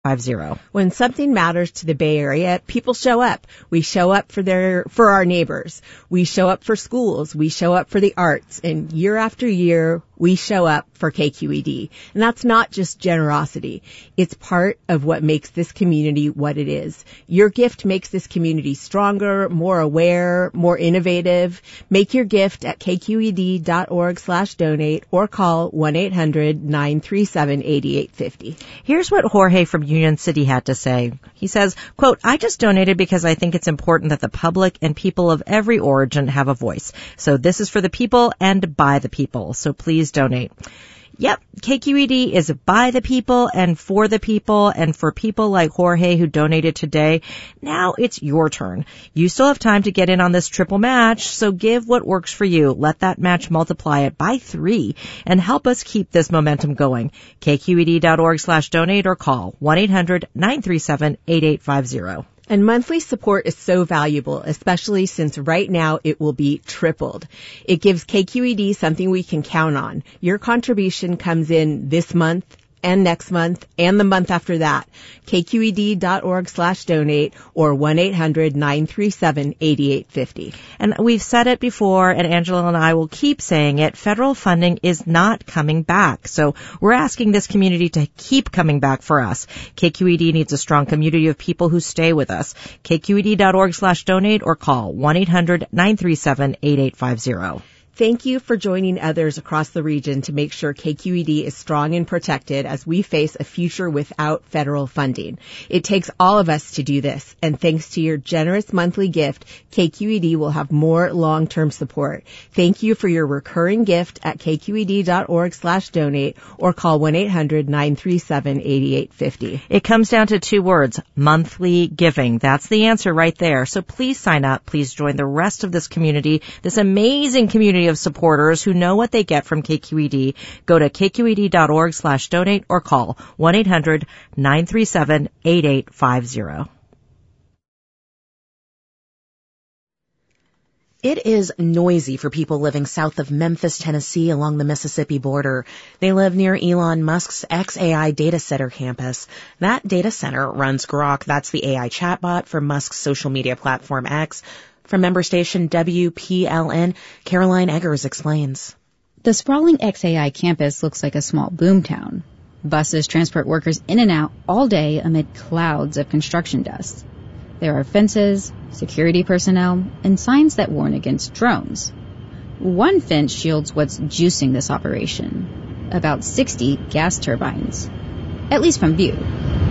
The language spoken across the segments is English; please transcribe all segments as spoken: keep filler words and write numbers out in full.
five zero. When something matters to the Bay Area, people show up. We show up for their, for our neighbors. We show up for schools. We show up for the arts. And year after year, we show up for K Q E D. And that's not just generosity. It's part of what makes this community what it is. Your gift makes this community stronger, more aware, more innovative. Make your gift at kqed.org slash donate or call one eight hundred nine three seven eight eight five zero. Here's what Jorge from Union City had to say. He says, quote, I just donated because I think it's important that the public and people of every origin have a voice. So this is for the people and by the people. So please donate. Yep, K Q E D is by the people and for the people and for people like Jorge who donated today. Now it's your turn. You still have time to get in on this triple match, so give what works for you. Let that match multiply it by three and help us keep this momentum going. kqed.org slash donate or call one eight hundred nine three seven eight eight five zero. And monthly support is so valuable, especially since right now it will be tripled. It gives K Q E D something we can count on. Your contribution comes in this month and next month and the month after that. kqed.org slash donate or one eight hundred nine three seven eight eight five zero. And we've said it before, and Angela and I will keep saying it, federal funding is not coming back. So we're asking this community to keep coming back for us. K Q E D needs a strong community of people who stay with us. kqed.org slash donate or call one eight hundred nine three seven eight eight five zero. Thank you for joining others across the region to make sure K Q E D is strong and protected as we face a future without federal funding. It takes all of us to do this, and thanks to your generous monthly gift, K Q E D will have more long-term support. Thank you for your recurring gift at kqed.org slash donate or call one eight hundred nine three seven eight eight five zero. It comes down to two words, monthly giving. That's the answer right there. So please sign up. Please join the rest of this community, this amazing community of supporters who know what they get from K Q E D. Go to kqed.org slash donate or call one eight hundred nine three seven eight eight five zero. It is noisy for people living south of Memphis, Tennessee along the Mississippi border. They live near Elon Musk's X A I data center campus. That data center runs Grok. That's the A I chatbot for Musk's social media platform X. From member station W P L N, Caroline Eggers explains. The sprawling X A I campus looks like a small boomtown. Buses transport workers in and out all day amid clouds of construction dust. There are fences, security personnel, and signs that warn against drones. One fence shields what's juicing this operation. About sixty gas turbines. At least from view.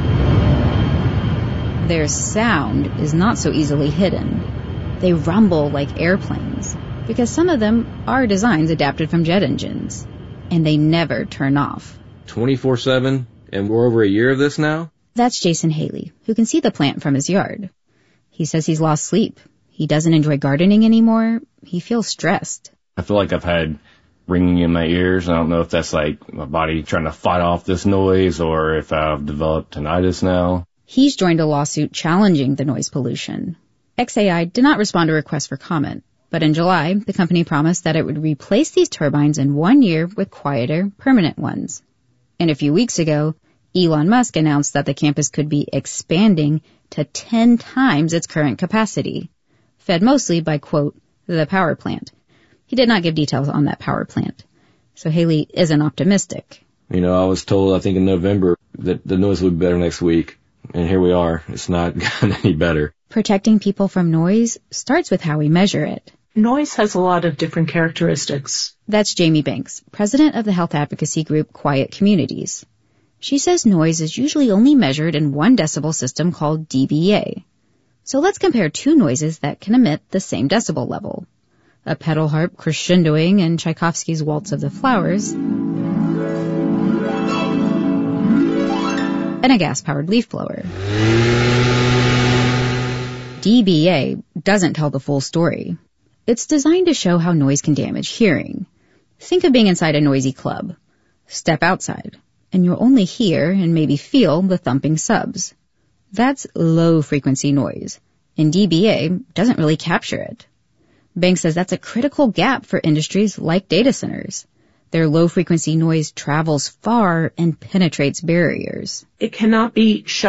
Their sound is not so easily hidden. They rumble like airplanes, because some of them are designs adapted from jet engines, and they never turn off. twenty-four seven, and we're over a year of this now? That's Jason Haley, who can see the plant from his yard. He says he's lost sleep. He doesn't enjoy gardening anymore. He feels stressed. I feel like I've had ringing in my ears. I don't know if that's like my body trying to fight off this noise or if I've developed tinnitus now. He's joined a lawsuit challenging the noise pollution. X A I did not respond to requests for comment, but in July, the company promised that it would replace these turbines in one year with quieter, permanent ones. And a few weeks ago, Elon Musk announced that the campus could be expanding to ten times its current capacity, fed mostly by, quote, the power plant. He did not give details on that power plant. So Haley isn't optimistic. You know, I was told, I think in November, that the noise would be better next week. And here we are. It's not gotten any better. Protecting people from noise starts with how we measure it. Noise has a lot of different characteristics. That's Jamie Banks, president of the health advocacy group Quiet Communities. She says noise is usually only measured in one decibel system called D B A. So let's compare two noises that can emit the same decibel level. A pedal harp crescendoing in Tchaikovsky's Waltz of the Flowers, and a gas-powered leaf blower. D B A doesn't tell the full story. It's designed to show how noise can damage hearing. Think of being inside a noisy club. Step outside, and you'll only hear and maybe feel the thumping subs. That's low-frequency noise, and D B A doesn't really capture it. Banks says that's a critical gap for industries like data centers. Their low-frequency noise travels far and penetrates barriers. It cannot be shut